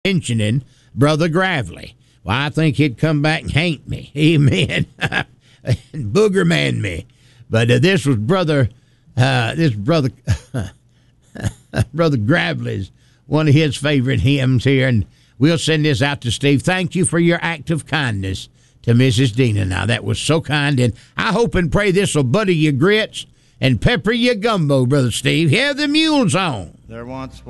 mentioning Brother Gravely. Well, I think he'd come back and hate me. Amen. Booger man me. But this was brother Brother Gravely's, one of his favorite hymns here, and we'll send this out to Steve. Thank you for your act of kindness to Mrs. Dina. Now, that was so kind, and I hope and pray this will butter your grits and pepper your gumbo, Brother Steve. Have the mules on. There once